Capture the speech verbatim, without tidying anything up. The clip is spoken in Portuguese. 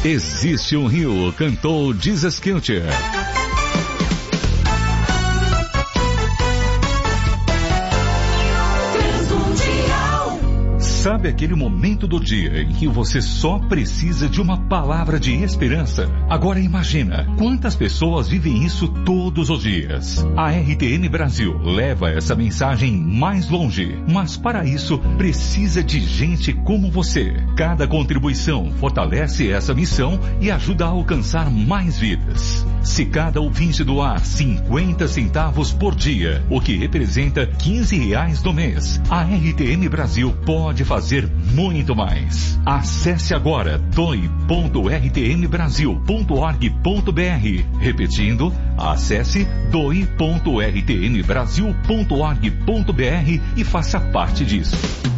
Existe um rio, cantou Jesus Culture. Sabe aquele momento do dia em que você só precisa de uma palavra de esperança? Agora imagina, quantas pessoas vivem isso todos os dias? A R T M Brasil leva essa mensagem mais longe, mas para isso precisa de gente como você. Cada contribuição fortalece essa missão e ajuda a alcançar mais vidas. Se cada ouvinte doar cinquenta centavos por dia, o que representa quinze reais no mês, a R T M Brasil pode fazer fazer muito mais. Acesse agora doe ponto r t m brasil ponto org ponto b r. Repetindo, acesse doe ponto r t m brasil ponto org ponto b r e faça parte disso.